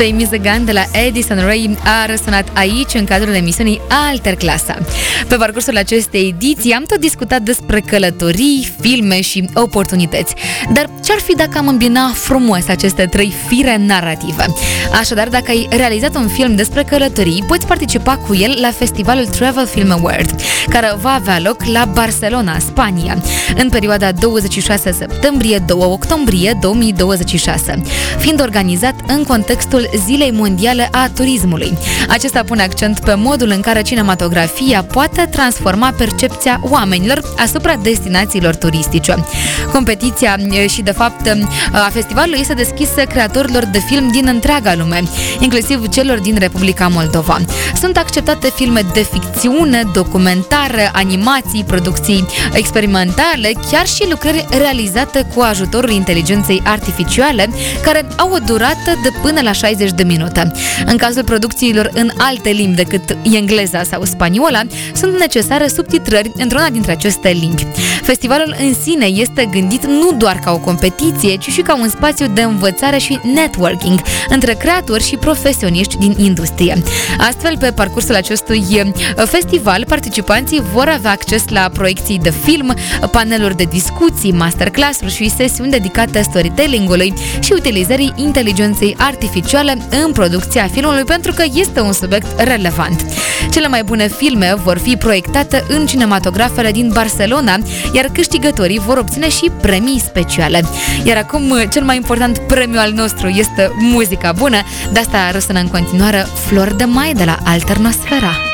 Stay Me Gun de la Edison Ray a răsunat aici în cadrul emisiunii Alterclasa. Pe parcursul acestei ediții am tot discutat despre călătorii, filme și oportunități. Dar ce-ar fi dacă am îmbina frumos aceste trei fire narrative? Așadar, dacă ai realizat un film despre călătorii, poți participa cu el la festivalul Travel Film Award, care va avea loc la Barcelona, Spania, în perioada 26 septembrie-2 octombrie 2026, fiind organizat în contextul Zilei Mondiale a Turismului. Acesta pune accent pe modul în care cinematografia poate transforma percepția oamenilor asupra destinațiilor turistice. Competiția și, de fapt, a festivalului este deschisă creatorilor de film din întreaga lume, inclusiv celor din Republica Moldova. Sunt acceptate filme de ficțiune, documentare, animații, producții experimentale, chiar și lucrări realizate cu ajutorul inteligenței artificiale, care au o durată de până la 60 de minute. În cazul producțiilor în alte limbi decât engleza sau spaniola, sunt necesare subtitrări într-una dintre aceste limbi. Festivalul în sine este gândit nu doar ca o competiție, ci și ca un spațiu de învățare și networking între creatori și profesioniști din industrie. Astfel, pe parcursul acestui festival, participanții vor avea acces la proiecții de film, paneluri de discuții, masterclass-uri și sesiuni dedicate storytelling-ului și utilizării inteligenței artificiale în producția filmului, pentru că este un subiect relevant. Cele mai bune filme vor fi proiectate în cinematografele din Barcelona, iar câștigătorii vor obține și premii speciale. Iar acum, cel mai important premiu al nostru este muzica bună, de asta răsună în continuare Flori de Mai de la Alternosfera.